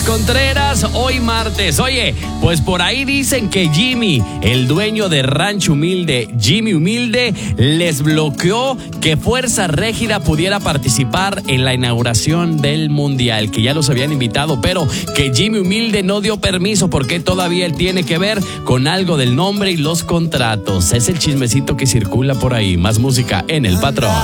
Contreras, hoy martes. Oye, pues por ahí dicen que Jimmy, el dueño de Rancho Humilde, Jimmy Humilde, les bloqueó que Fuerza Régida pudiera participar en la inauguración del Mundial, que ya los habían invitado, pero que Jimmy Humilde no dio permiso porque todavía él tiene que ver con algo del nombre y los contratos. Es el chismecito que circula por ahí. Más música en El Patrón.